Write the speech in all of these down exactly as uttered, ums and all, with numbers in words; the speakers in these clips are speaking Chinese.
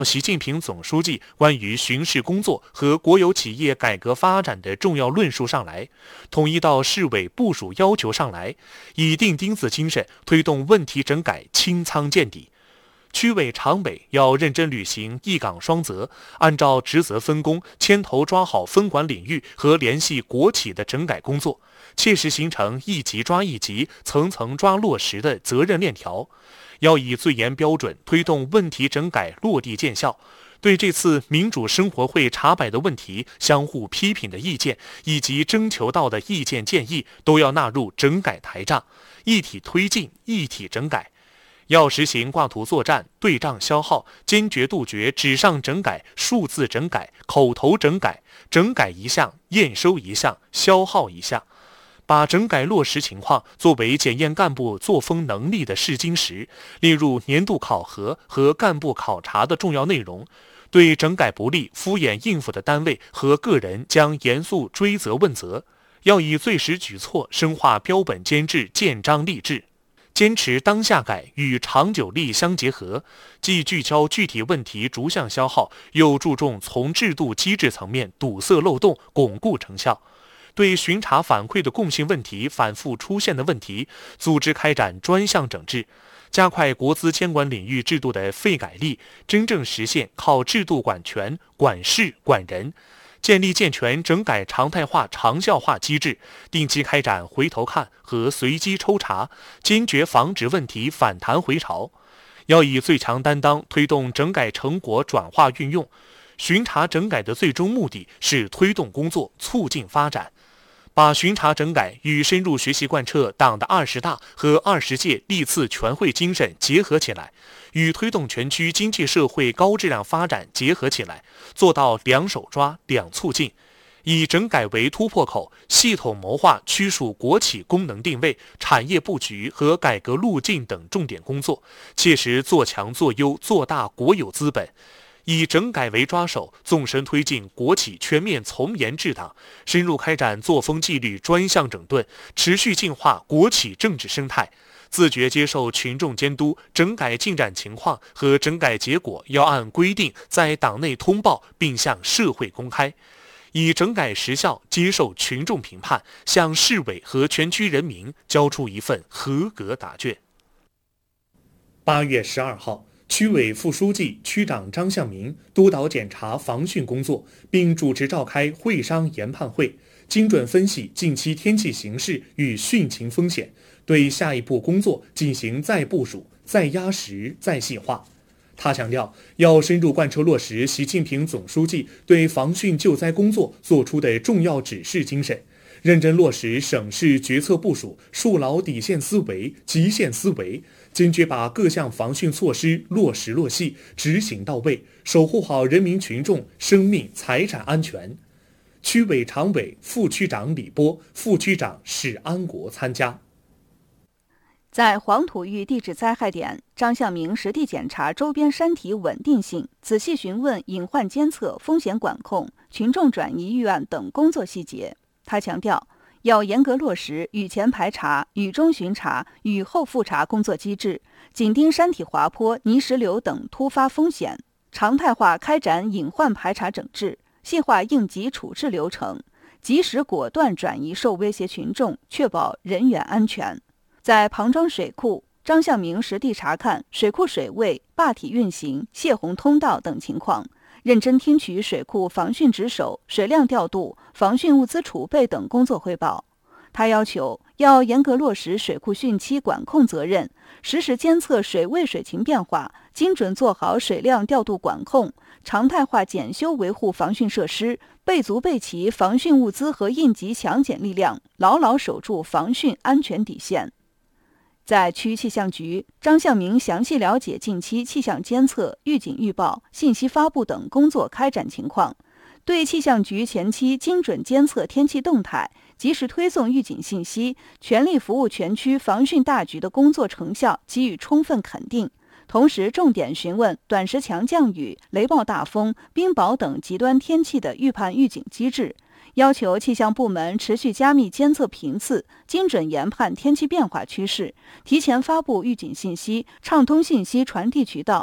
习近平总书记关于巡视工作和国有企业改革发展的重要论述上来，统一到市委部署要求上来，以钉钉子精神推动问题整改清仓见底。区委常委要认真履行一岗双责，按照职责分工，牵头抓好分管领域和联系国企的整改工作，切实形成一级抓一级、层层抓落实的责任链条。要以最严标准推动问题整改落地见效，对这次民主生活会查摆的问题、相互批评的意见以及征求到的意见建议，都要纳入整改台账，一体推进、一体整改。要实行挂图作战、对账消耗，坚决杜绝纸上整改、数字整改、口头整改，整改一项验收一项，消耗一项。把整改落实情况作为检验干部作风能力的试金石，列入年度考核和干部考察的重要内容。对整改不力、敷衍应付的单位和个人将严肃追责问责。要以最实举措深化标本兼治、建章立制，坚持当下改与长久力相结合，既聚焦具体问题逐项消耗，又注重从制度机制层面堵塞漏洞、巩固成效。对巡查反馈的共性问题反复出现的问题，组织开展专项整治，加快国资监管领域制度的废改力，真正实现靠制度管权、管事、管人，建立健全整改常态化、长效化机制，定期开展回头看和随机抽查，坚决防止问题反弹回潮。要以最强担当推动整改成果转化运用。巡查整改的最终目的是推动工作，促进发展。把巡查整改与深入学习贯彻党的二十大和二十届历次全会精神结合起来，与推动全区经济社会高质量发展结合起来，做到两手抓、两促进，以整改为突破口，系统谋划区属国企功能定位、产业布局和改革路径等重点工作，切实做强做优做大国有资本。以整改为抓手，纵深推进国企全面从严治党，深入开展作风纪律专项整顿，持续净化国企政治生态，自觉接受群众监督，整改进展情况和整改结果要按规定在党内通报并向社会公开，以整改实效接受群众评判，向市委和全区人民交出一份合格答卷。八月十二号，区委副书记、区长张向明督导检查防汛工作，并主持召开会商研判会，精准分析近期天气形势与汛情风险，对下一步工作进行再部署、再压实、再细化。他强调，要深入贯彻落实习近平总书记对防汛救灾工作作出的重要指示精神，认真落实省市决策部署，树牢底线思维、极限思维，坚决把各项防汛措施落实落细、执行到位，守护好人民群众生命财产安全。区委常委、副区长李波、副区长史安国参加。 在黄土峪地质灾害点，张向明实地检查周边山体稳定性，仔细询问隐患监测、风险管控、群众转移预案等工作细节。他强调，要严格落实雨前排查、雨中巡查、雨后复查工作机制，紧盯山体滑坡、泥石流等突发风险，常态化开展隐患排查整治，细化应急处置流程，及时果断转移受威胁群众，确保人员安全。在庞庄水库，张向明实地查看水库水位、坝体运行、泄洪通道等情况，认真听取水库防汛值守、水量调度、防汛物资储备等工作汇报。他要求要严格落实水库汛期管控责任，实时监测水位水情变化，精准做好水量调度管控，常态化检修维护防汛设施，备足备齐防汛物资和应急抢检力量，牢牢守住防汛安全底线。在区气象局，张向明详细了解近期气象监测、预警预报、信息发布等工作开展情况，对气象局前期精准监测天气动态、及时推送预警信息、全力服务全区防汛大局的工作成效给予充分肯定，同时重点询问短时强降雨、雷暴大风、冰雹等极端天气的预判预警机制，要求气象部门持续加密监测频次，精准研判天气变化趋势，提前发布预警信息，畅通信息传递渠道，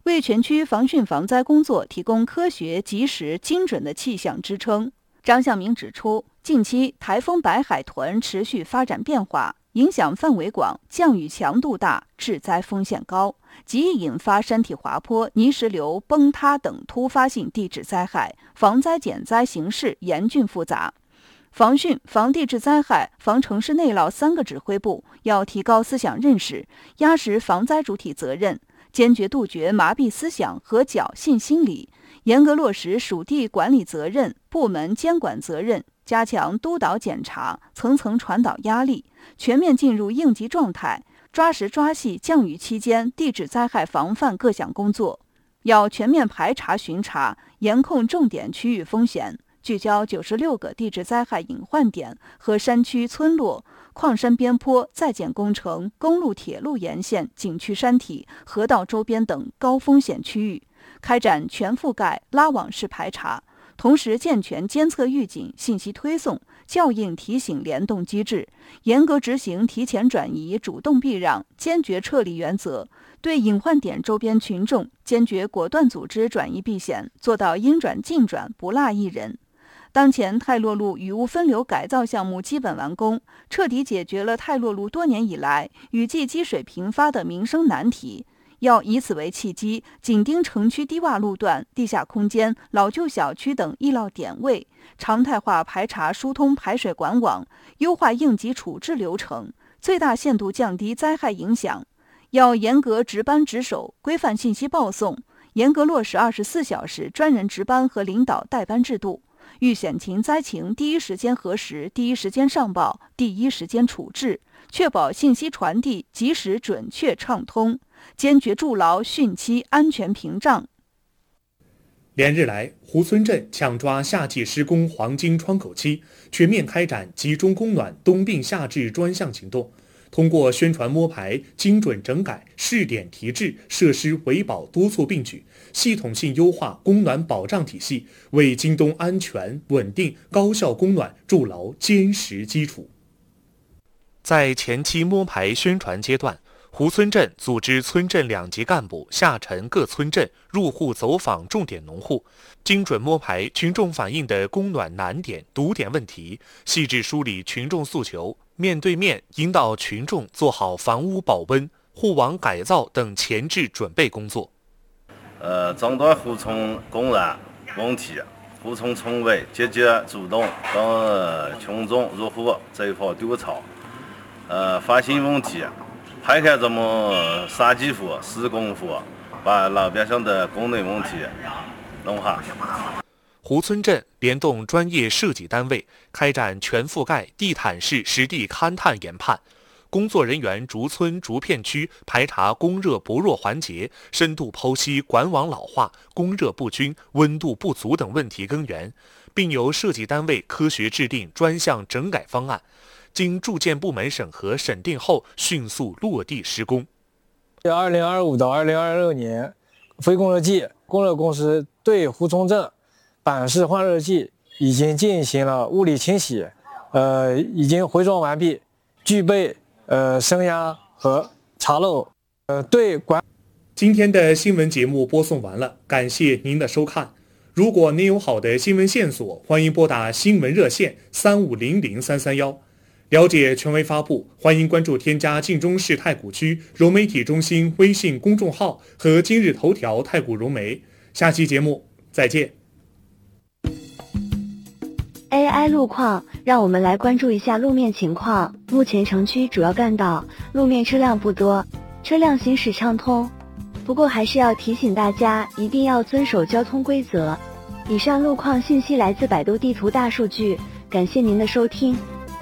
为全区防汛防灾工作提供科学、及时、精准的气象支撑。张向明指出，近期台风白海豚持续发展变化，影响范围广，降雨强度大，致灾风险高，极易引发山体滑坡、泥石流、崩塌等突发性地质灾害，防灾减灾形势严峻复杂。防汛、防地质灾害、防城市内涝三个指挥部要提高思想认识，压实防灾主体责任，坚决杜绝麻痹思想和侥幸心理，严格落实属地管理责任、部门监管责任，加强督导检查，层层传导压力，全面进入应急状态，抓实抓细降雨期间地质灾害防范各项工作。要全面排查巡查，严控重点区域风险，聚焦九十六个地质灾害隐患点和山区村落、矿山边坡在建工程、公路铁路沿线、景区山体、河道周边等高风险区域，开展全覆盖拉网式排查，同时健全监测预警、信息推送、校应提醒联动机制，严格执行提前转移、主动避让、坚决撤离原则，对隐患点周边群众坚决果断组织转移避险，做到应转尽转，不落一人。当前泰洛路雨污分流改造项目基本完工，彻底解决了泰洛路多年以来雨季积水频发的民生难题。要以此为契机，紧盯城区低洼路段、地下空间、老旧小区等易涝点位，常态化排查疏通排水管网，优化应急处置流程，最大限度降低灾害影响。要严格值班值守，规范信息报送，严格落实二十四小时专人值班和领导带班制度。遇险情灾情第一时间核实、第一时间上报、第一时间处置，确保信息传递及时、准确、畅通，坚决筑牢汛期安全屏障。 连日来，湖村镇抢抓夏季施工黄金窗口期，全面开展集中供暖冬病夏治专项行动。通过宣传摸排、精准整改、试点提质、设施维保督促并举，系统性优化供暖保障体系，为今冬安全、稳定、高效供暖筑牢坚实基础。在前期摸排宣传阶段，湖村镇组织村镇两级干部下沉各村镇，入户走访重点农户，精准摸排群众反映的供暖难点、堵点问题，细致梳理群众诉求，面对面引导群众做好房屋保温、户网改造等前置准备工作。 呃，针对湖村供暖问题，湖村村委积极主动跟群众入户这一块调查，呃，发现问题，排开这么三几户、四公户，把老百姓的供暖问题弄好。 湖村镇联动专业设计单位，开展全覆盖地毯式实地勘探研判，工作人员逐村逐片区排查供热薄弱环节，深度剖析管网老化、供热不均、温度不足等问题根源，并由设计单位科学制定专项整改方案，经住建部门审核审定后，迅速落地施工。 二零二五到二零二六年非供热季，供热公司对湖村镇板式换热器已经进行了物理清洗，呃，已经回装完毕，具备呃升压和查漏，呃，对管。 今天的新闻节目播送完了，感谢您的收看。如果您有好的新闻线索，欢迎拨打新闻热线三五零零三三幺。了解权威发布，欢迎关注添加晋中市太谷区融媒体中心微信公众号和今日头条太谷融媒。下期节目再见。 A I 路况，让我们来关注一下路面情况。目前城区主要干道路面车辆不多，车辆行驶畅通。不过还是要提醒大家，一定要遵守交通规则。以上路况信息来自百度地图大数据，感谢您的收听。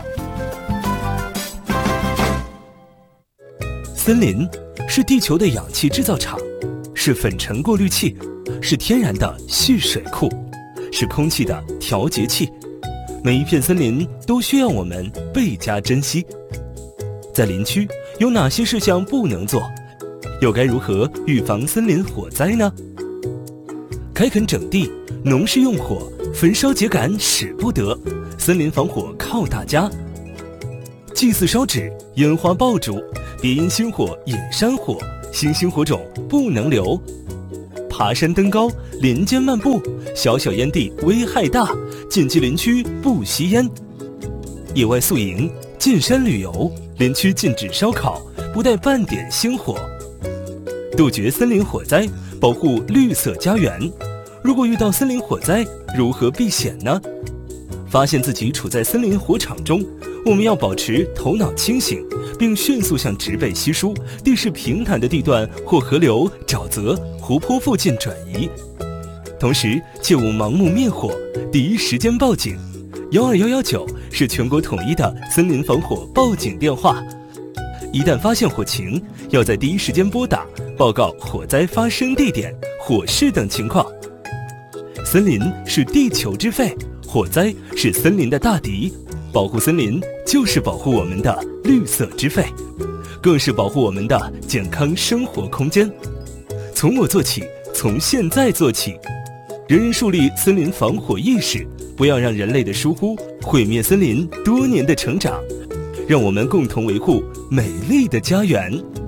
森林是地球的氧气制造厂，是粉尘过滤器，是天然的蓄水库，是空气的调节器。每一片森林都需要我们倍加珍惜。在林区有哪些事项不能做？又该如何预防森林火灾呢？开垦整地，农事用火，焚烧秸秆使不得，森林防火靠大家。祭祀烧纸，烟花爆竹，别因星火引山火，新兴火种不能留。 爬山登高，林间漫步，小小烟蒂危害大，谨记林区不吸烟。野外宿营，进山旅游，林区禁止烧烤，不带半点星火。杜绝森林火灾，保护绿色家园。如果遇到森林火灾，如何避险呢？发现自己处在森林火场中，我们要保持头脑清醒，并迅速向植被稀疏、地势平坦的地段或河流、沼泽、湖泊附近转移。同时，切勿盲目灭火，第一时间报警。幺二幺幺九是全国统一的森林防火报警电话。一旦发现火情，要在第一时间拨打，报告火灾发生地点、火势等情况。森林是地球之肺，火灾是森林的大敌。保护森林就是保护我们的绿色之肺，更是保护我们的健康生活空间。从我做起，从现在做起，人人树立森林防火意识，不要让人类的疏忽毁灭森林多年的成长。让我们共同维护美丽的家园。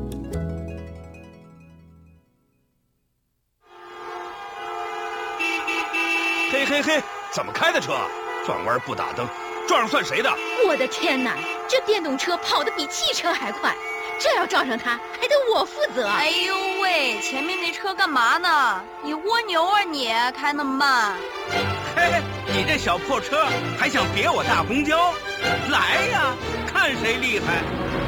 嘿嘿嘿，怎么开的车？转弯不打灯，撞上算谁的？ 我的天哪，这电动车跑得比汽车还快，这要撞上它，还得我负责。 哎呦喂，前面那车干嘛呢？你蜗牛啊你，开那么慢。 嘿嘿，你这小破车还想别我大公交？来呀，看谁厉害！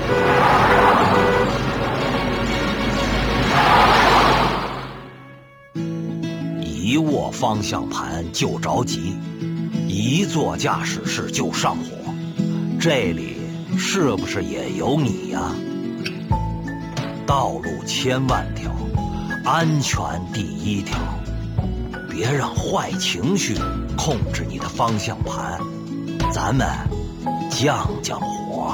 一握方向盘就着急，一做驾驶室就上火，这里是不是也有你呀？道路千万条，安全第一条，别让坏情绪控制你的方向盘，咱们降降火。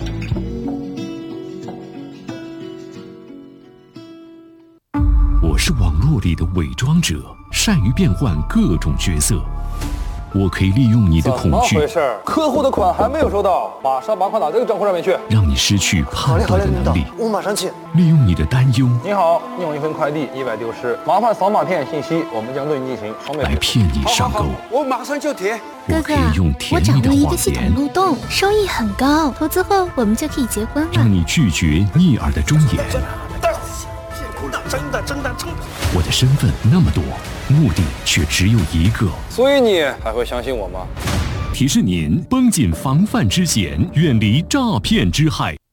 我是网络里的伪装者，善于变换各种角色。我可以利用你的恐惧， 怎么回事？客户的款还没有收到，马上把款打这个账户上面去， 让你失去判断的能力。 我马上去。 利用你的担忧， 你好，你有一份快递意外丢失，麻烦扫码填写信息，我们将对你进行双倍来骗你上钩。 我马上就填。 我可以用甜蜜的谎言， 漏洞，收益很高，投资后我们就可以结婚了。 让你拒绝逆耳的忠言。 真的真的真的， 我的身份那么多，目的却只有一个， 所以你还会相信我吗？ 提示您：绷紧防范之弦，远离诈骗之害。